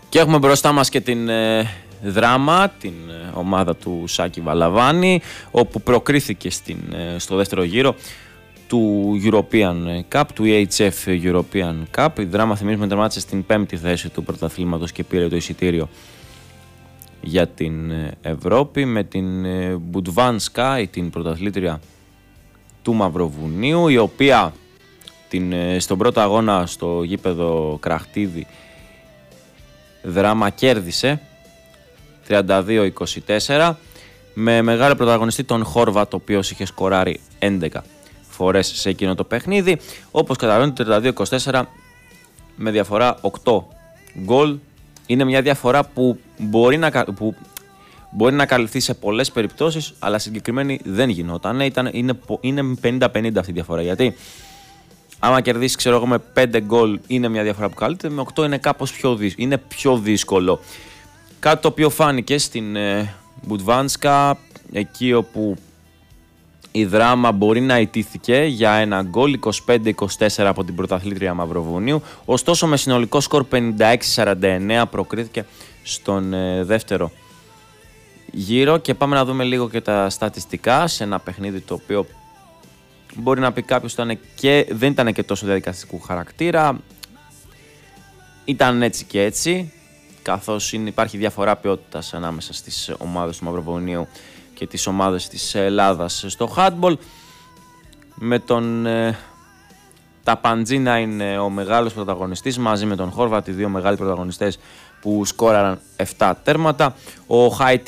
Και έχουμε μπροστά μας και την Δράμα, την ομάδα του Σάκη Βαλαβάνη, όπου προκρίθηκε στο δεύτερο γύρο του European Cup, του EHF European Cup. Η Δράμα, θυμίζουμε, τερμάτισε στην 5η θέση του πρωταθλήματος και πήρε το εισιτήριο για την Ευρώπη, με την Budvanska, την πρωταθλήτρια του Μαυροβουνίου, η οποία στον πρώτο αγώνα στο γήπεδο Κραχτίδη Δράμα κέρδισε 32-24, με μεγάλο πρωταγωνιστή τον Χόρβατ, ο οποίος είχε σκοράρει 11 φορές σε εκείνο το παιχνίδι. Όπως καταλαβαίνετε, 32-24 με διαφορά 8 γκολ είναι μια διαφορά που μπορεί να καλυφθεί σε πολλές περιπτώσεις, αλλά συγκεκριμένη δεν γινόταν. Είναι 50-50 αυτή η διαφορά, γιατί άμα κερδίσει, ξέρω εγώ, με 5 γκολ είναι μια διαφορά που καλύπτεται, με 8 είναι κάπως πιο δύσκολο. Κάτι το οποίο φάνηκε στην Budvanska, εκεί όπου η Δράμα μπορεί να ιτήθηκε για ένα γκολ 25-24 από την πρωταθλήτρια Μαυροβουνίου, ωστόσο με συνολικό σκορ 56-49 προκρίθηκε στον δεύτερο γύρο. Και πάμε να δούμε λίγο και τα στατιστικά σε ένα παιχνίδι το οποίο μπορεί να πει κάποιος δεν ήταν και τόσο διαδικαστικού χαρακτήρα, ήταν έτσι και έτσι, καθώς υπάρχει διαφορά ποιότητας ανάμεσα στις ομάδες του Μαυροβουνίου και τις ομάδες της Ελλάδας στο handball, με τον Ταπαντζή να είναι ο μεγάλος πρωταγωνιστής μαζί με τον Χόρβατ, οι δύο μεγάλοι πρωταγωνιστές που σκόραραν 7 τέρματα. Ο